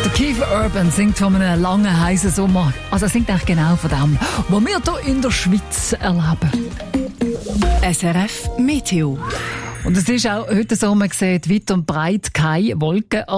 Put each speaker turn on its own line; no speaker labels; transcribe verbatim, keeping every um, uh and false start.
Der Keith Urban singt von einem langen, heißen Sommer. Also er singt eigentlich genau von dem, was wir hier in der Schweiz erleben.
S R F Meteo.
Und es ist auch heute so, man sieht weit und breit keine Wolken.